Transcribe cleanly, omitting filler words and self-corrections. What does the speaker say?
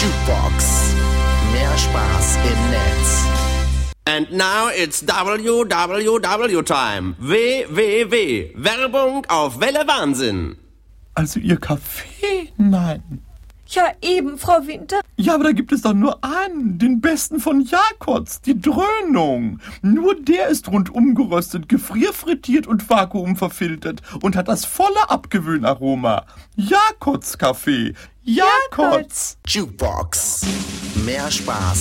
Jukebox. Mehr Spaß im Netz. And now it's WWW time. WWW. Werbung auf Welle Wahnsinn. Also Ihr Kaffee? Nein. Ja, eben, Frau Winter. Ja, aber da gibt es doch nur einen, den besten von Jakobs, die Dröhnung. Nur der ist rundum geröstet, gefrierfrittiert und vakuumverfiltert und hat das volle Abgewöhnaroma. Jakobs Kaffee. Jakobs. Jukebox. Mehr Spaß